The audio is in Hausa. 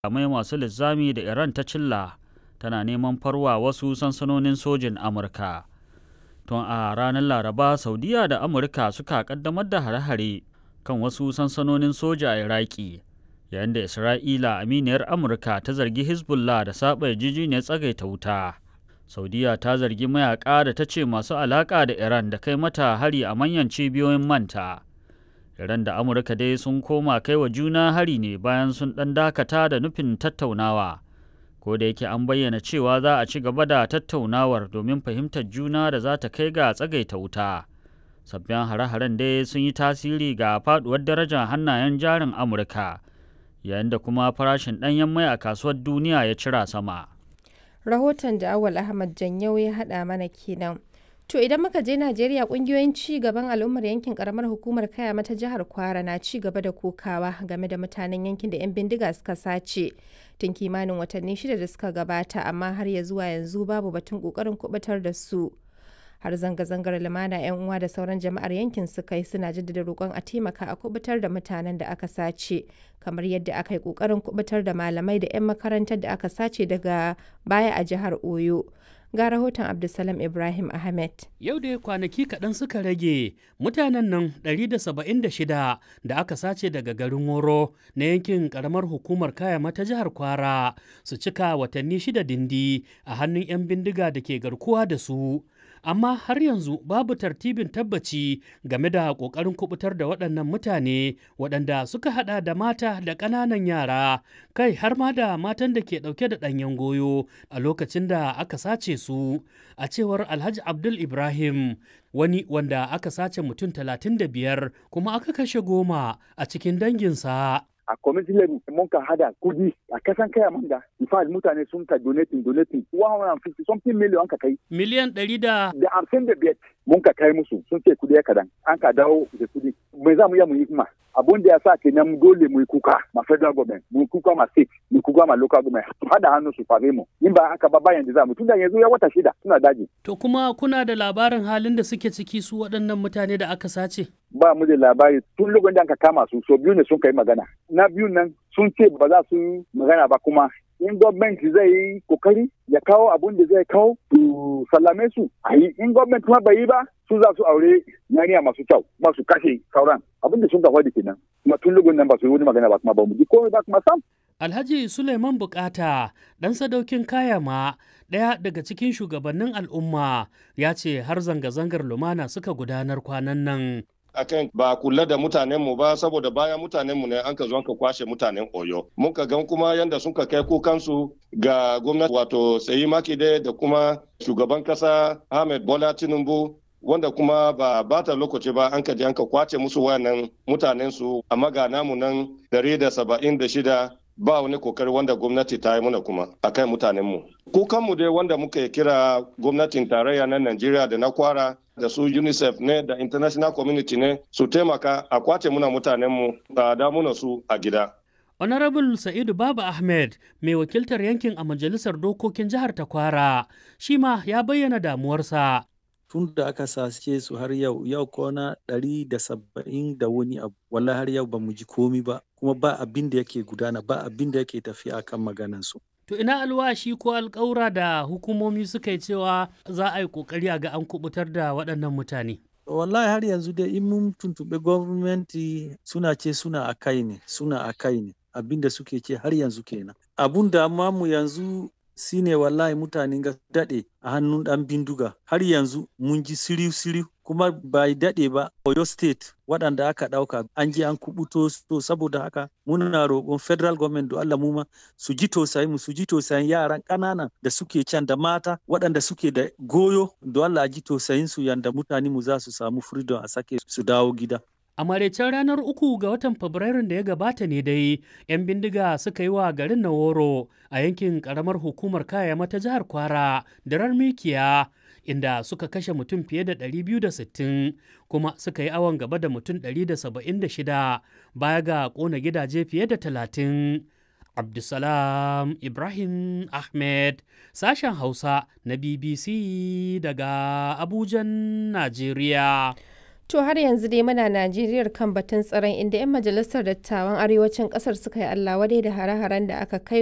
Makamai masu linzami da Iran ta cilla tana neman farwa wasu sansanonin sojin Amurka. Tun a ranar Laraba, Saudiya da Amurka suka kaddamar da hare-hare kan wasu sansanonin soja a Iraki, yayin da Isra'ila, aminiyar Amurka, ta zargi Hezbollah da saɓa yarjejeniyar tsagaita wuta. Saudiya ta zargi mayaƙa da ta ce masu alaƙa da Iran da kai mata hari a manyan cibiyoyin manta. Iran da Amurka dai sun koma kai wa juna hari ne bayan sun ɗan dakata da nufin tattaunawa. Ko da yake an bayyana cewa za a ci gaba da tattaunawar domin fahimtar juna da za ta kai ga tsagaita wuta. Sabbin hare-haren dai sun yi tasiri ga faduwar darajar hannayen jarin Amurka, yayin da kuma farashin ɗanyen mai a kasuwar duniya ya cira sama. Rahoton da Awal Ahmad Janyau ya haɗa mana kenan. To idan muka je Najeriya, ƙungiyoyin ci gaban al'ummar yankin ƙaramar hukumar Kayama ta jihar Kwara na ci gaba da kokawa game da mutanen yankin da 'yan bindiga suka sace tun kimanin watanni 6 da suka gabata, amma har ya zuwa yanzu babu batun ƙoƙarin kubutar da su. Har zanga-zangar lumana 'yan uwa da sauran jama'ar yankin suka yi, suna jaddada roƙon a taimaka a kubutar da mutanen da aka sace, kamar yadda aka yi ƙoƙarin kubutar da malamai da 'yan makarantar da aka sace daga baya a jihar Oyo. Ga rahoton Abdulsalam Ibrahim Ahmed. Yau da kwanaki kaɗan suka rage mutanen nan 176 da aka sace daga garin Woro na yankin ƙaramar hukumar Kayama ta jihar Kwara su cika watanni 6 dindi a hannun 'yan bindiga da ke garkuwa da su. Amma har yanzu babu tartibin tabbaci game da ƙoƙarin kubutar da waɗannan mutane, waɗanda suka haɗa da mata da ƙananan yara, kai har ma da matan da ke ɗauke da ɗanyen goyo a lokacin da aka sace su. A cewar Alhaji Abdul Ibrahim, wani wanda aka sace mutum 35 kuma aka kashe 10 a cikin danginsa. A community level mun ka hada kudi a kasan Kaya Manga, in fact mutane sun ka donating 150 something million ka kai. Miliyan 155 mun ka kai musu, sun ce kudi ya kadan, an ka dawo da kudi. Me za mu yi kuma? Abun da ya sa kenan dole mu yi kuka ma federal government, mu yi kuka ma state, mu yi kuka ma local government, su hada hannu su fare mu. In ba haka ba bayan da za mu, tunda yanzu ya wata 6 suna daji. To kuma kuna da labarin halin da suke ciki su waɗannan mutane da aka sace? Ba mu da labari, tun lokacin da aka kama su, so biyu ne sun kai magana. Na biyu nan sun ce ba za su yi magana ba, kuma in gwamnati zai yi kokari ya kawo abun da zai kawo su sallame su a yi, in gwamnati kuma bai yi ba su za su aure yariya masu kyau ba su kashe sauran, abin da sun kafa da kenan. Kuma tun lokacin nan ba su yi wani magana ba, kuma ba mu ji komai ba kuma sam. Alhaji Suleiman Bukata, ɗan sadaukin Kayama, ɗaya daga cikin shugabannin al'umma, ya ce har zanga-zangar lumana suka gudanar kwanan nan. Akan ba kula da mutanenmu ba, saboda bayan mutanenmu ne an ka zo ka kwashe mutanen Oyo. Muka gan kuma yanda sun ka kai kukansu ga gwamnati, wato Seyi Makinde da kuma shugaban kasa Ahmed Bola Tinubu, wanda kuma ba bata lokaci ba an ka je an ka kwace musu wayannan mutanensu, amma ga namu nan 176 ba wani kokari wanda gwamnati ta yi muna kuma akan mutanenmu. Kukanmu dai wanda muka kira gwamnatin tarayya na Najeriya da na Kwara da su UNICEF ne da international community ne su taimaka a kwace muna mutanenmu da da muna su a gida. Honorable Sa'idu Baba Ahmed, mai wakiltar yankin a Majalisar Dokokin Jihar ta Kwara, shi ma ya bayyana damuwarsa. Tun da aka sace su har yau kwana 170 da wani abu, wallahi har yau ba mu ji komi ba, kuma ba abin da yake gudana, ba abin da yake tafiya akan maganansu. To ina alwashi ko alƙawura da hukumomi suka yi cewa za a yi ƙoƙari a ga an kubutar da waɗannan mutane? Wallahi har yanzu dai in mun tuntuɓe gwamnati suna ce suna a kai ne, abin da suke ce har yanzu kenan. Abun da amma mu yanzu shine wallahi mutanen ga daɗe a hannun ɗan bindiga, har yanzu mun ji siriu kuma bai daɗe ba Oyo State waɗanda aka ɗauka an je an kubuto, to saboda haka muna roƙon federal government da Allah mu ma su ji tausayin yaran ƙananan da suke can da mata waɗanda suke da goyo, da Allah ji tausayin su yanda mutane mu za su samu freedom a sake su dawo gida. A maraicen ranar 3 ga watan Fabrairun da ya gabata ne dai 'yan bindiga suka yi wa garin Naworo a yankin ƙaramar hukumar Kayama ta jihar Kwara da Mikiya, inda suka kashe mutum fiye da 260 kuma suka yi awon gaba da mutum 176 baya ga ƙona gidaje fiye da 30. Abdulsalam Ibrahim Ahmed, sashen Hausa na BBC daga Abujan, Najeriya. To har yanzu dai muna Najeriya kan batun tsaron inda 'yan majalisar dattawan arewacin ƙasar suka yi Allah wadai da hare-haren da aka kai